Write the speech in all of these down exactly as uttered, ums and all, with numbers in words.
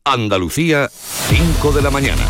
Andalucía, cinco de la mañana.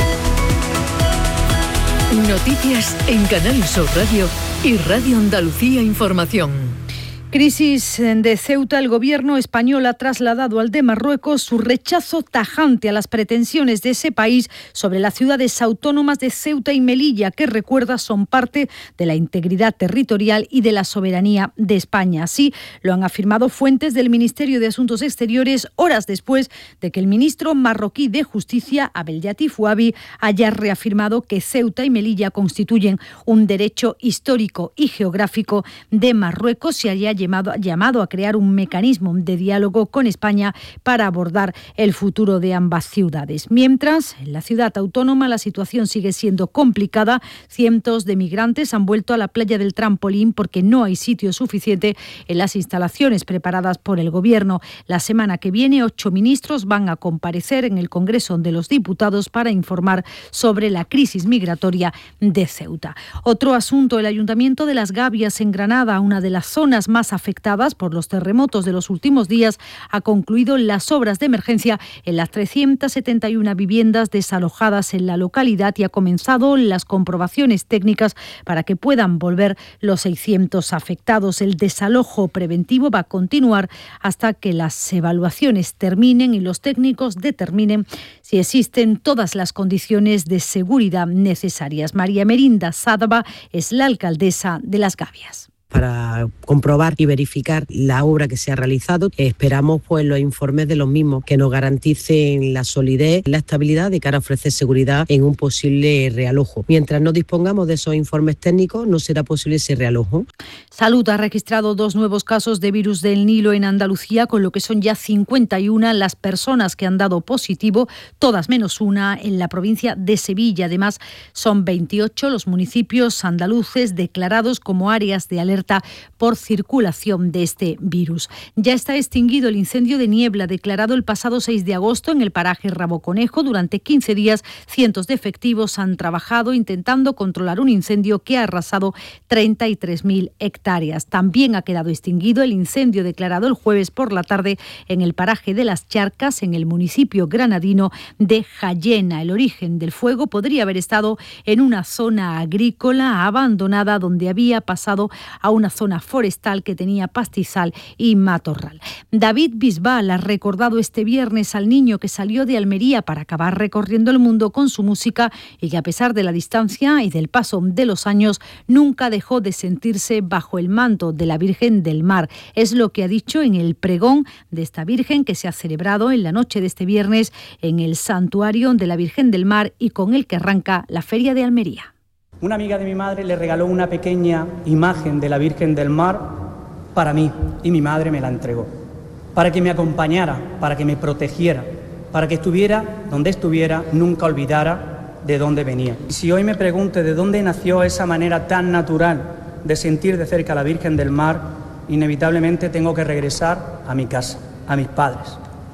Noticias en Canal Sur Radio y Radio Andalucía Información. Crisis de Ceuta. El gobierno español ha trasladado al de Marruecos su rechazo tajante a las pretensiones de ese país sobre las ciudades autónomas de Ceuta y Melilla, que, recuerda, son parte de la integridad territorial y de la soberanía de España. Así lo han afirmado fuentes del Ministerio de Asuntos Exteriores horas después de que el ministro marroquí de Justicia, Abdel Latif Ouabi, haya reafirmado que Ceuta y Melilla constituyen un derecho histórico y geográfico de Marruecos y haya Llamado, llamado a crear un mecanismo de diálogo con España para abordar el futuro de ambas ciudades. Mientras, en la ciudad autónoma la situación sigue siendo complicada. Cientos de migrantes han vuelto a la playa del Trampolín porque no hay sitio suficiente en las instalaciones preparadas por el gobierno. La semana que viene, ocho ministros van a comparecer en el Congreso de los Diputados para informar sobre la crisis migratoria de Ceuta. Otro asunto: el Ayuntamiento de Las Gavias, en Granada, una de las zonas más afectadas por los terremotos de los últimos días, ha concluido las obras de emergencia en las trescientas setenta y una viviendas desalojadas en la localidad y ha comenzado las comprobaciones técnicas para que puedan volver los seiscientos afectados. El desalojo preventivo va a continuar hasta que las evaluaciones terminen y los técnicos determinen si existen todas las condiciones de seguridad necesarias. María Merinda Sádava es la alcaldesa de Las Gavias. Para comprobar y verificar la obra que se ha realizado, esperamos pues los informes de los mismos que nos garanticen la solidez, la estabilidad de cara a ofrecer seguridad en un posible realojo. Mientras no dispongamos de esos informes técnicos, no será posible ese realojo. Salud ha registrado dos nuevos casos de virus del Nilo en Andalucía, con lo que son ya cincuenta y una las personas que han dado positivo, todas menos una en la provincia de Sevilla. Además, son veintiocho los municipios andaluces declarados como áreas de alerta por circulación de este virus. Ya está extinguido el incendio de niebla declarado el pasado seis de agosto en el paraje Raboconejo. Durante quince días, cientos de efectivos han trabajado intentando controlar un incendio que ha arrasado treinta y tres mil hectáreas. También ha quedado extinguido el incendio declarado el jueves por la tarde en el paraje de Las Charcas, en el municipio granadino de Jayena. El origen del fuego podría haber estado en una zona agrícola abandonada donde había pasado a una zona forestal que tenía pastizal y matorral. David Bisbal ha recordado este viernes al niño que salió de Almería para acabar recorriendo el mundo con su música y que, a pesar de la distancia y del paso de los años, nunca dejó de sentirse bajo el manto de la Virgen del Mar. Es lo que ha dicho en el pregón de esta Virgen que se ha celebrado en la noche de este viernes en el Santuario de la Virgen del Mar y con el que arranca la Feria de Almería. Una amiga de mi madre le regaló una pequeña imagen de la Virgen del Mar para mí y mi madre me la entregó, para que me acompañara, para que me protegiera, para que estuviera donde estuviera, nunca olvidara de dónde venía. Y si hoy me pregunto de dónde nació esa manera tan natural de sentir de cerca a la Virgen del Mar, inevitablemente tengo que regresar a mi casa, a mis padres.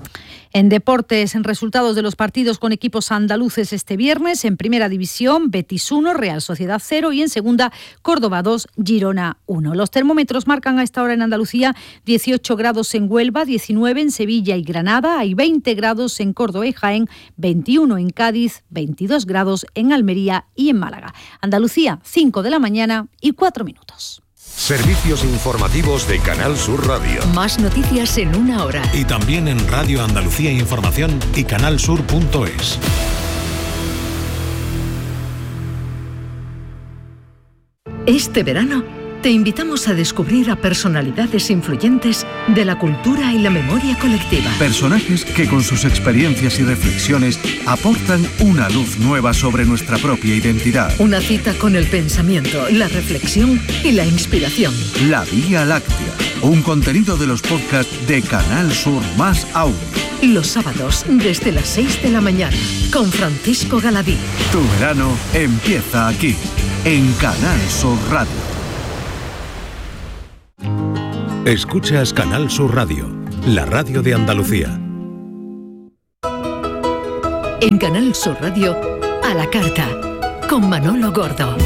En deportes, en resultados de los partidos con equipos andaluces este viernes: en Primera División, Betis uno, Real Sociedad cero y en Segunda, Córdoba dos, Girona uno. Los termómetros marcan a esta hora en Andalucía dieciocho grados en Huelva, diecinueve en Sevilla y Granada, hay veinte grados en Córdoba y Jaén, veintiuno en Cádiz, veintidós grados en Almería y en Málaga. Andalucía, cinco de la mañana y cuatro minutos. Servicios informativos de Canal Sur Radio. Más noticias en una hora. Y también en Radio Andalucía Información y canalsur punto es. Este verano te invitamos a descubrir a personalidades influyentes de la cultura y la memoria colectiva. Personajes que con sus experiencias y reflexiones aportan una luz nueva sobre nuestra propia identidad. Una cita con el pensamiento, la reflexión y la inspiración. La Vía Láctea, un contenido de los podcasts de Canal Sur más Audio. Los sábados desde las seis de la mañana con Francisco Galadí. Tu verano empieza aquí, en Canal Sur Radio. Escuchas Canal Sur Radio, la radio de Andalucía. En Canal Sur Radio, a la carta, con Manolo Gordo.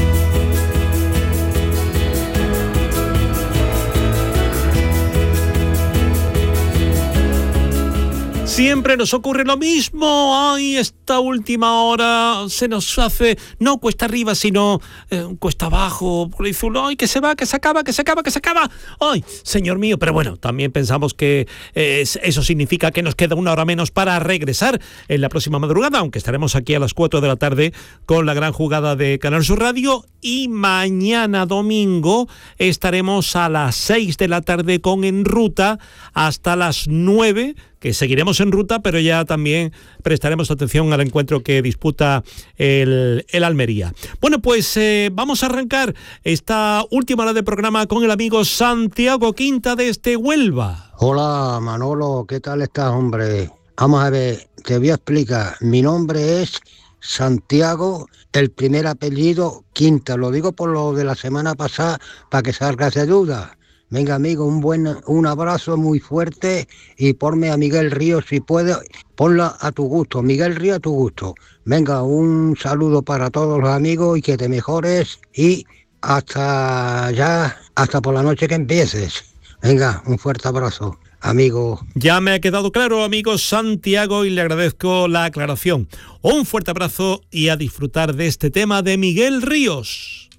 Siempre nos ocurre lo mismo. Ay, esta última hora se nos hace no cuesta arriba, sino eh, cuesta abajo. Por ahí, ay, que se va, que se acaba, que se acaba, que se acaba. Ay, señor mío. Pero bueno, también pensamos que eh, eso significa que nos queda una hora menos para regresar en la próxima madrugada, aunque estaremos aquí a las cuatro de la tarde con la gran jugada de Canal Sur Radio. Y mañana domingo estaremos a las seis de la tarde con En Ruta hasta las nueve, que seguiremos en ruta, pero ya también prestaremos atención al encuentro que disputa el, el Almería. Bueno, pues eh, vamos a arrancar esta última hora de programa con el amigo Santiago Quinta desde Huelva. Hola Manolo, ¿qué tal estás, hombre? Vamos a ver, te voy a explicar. Mi nombre es Santiago, el primer apellido Quinta. Lo digo por lo de la semana pasada para que salgas de duda. Venga, amigo, un buen un abrazo muy fuerte y ponme a Miguel Ríos si puedes, ponla a tu gusto, Miguel Ríos a tu gusto. Venga, un saludo para todos los amigos y que te mejores y hasta ya, hasta por la noche que empieces. Venga, un fuerte abrazo, amigo. Ya me ha quedado claro, amigo Santiago, y le agradezco la aclaración. Un fuerte abrazo y a disfrutar de este tema de Miguel Ríos.